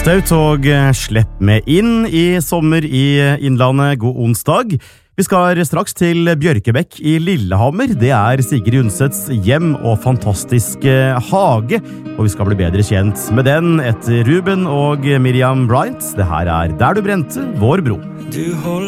Staut og slepp med inn I sommer I Innlandet. God onsdag. Vi skal straks til Bjørkebekk I Lillehammer. Det Sigrid Undsets hjem og fantastiske hage. Og vi skal bli bedre kjent med den etter Ruben og Miriam Bryant. Det her Der du brente, vår bro.